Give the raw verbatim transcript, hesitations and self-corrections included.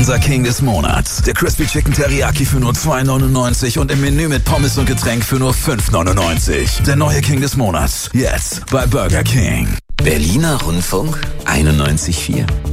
unser King des Monats. Der Crispy Chicken Teriyaki für nur zwei neunundneunzig und im Menü mit Pommes und Getränk für nur fünf neunundneunzig. Der neue King des Monats. Jetzt bei Burger King. Berliner Rundfunk einundneunzig Komma vier.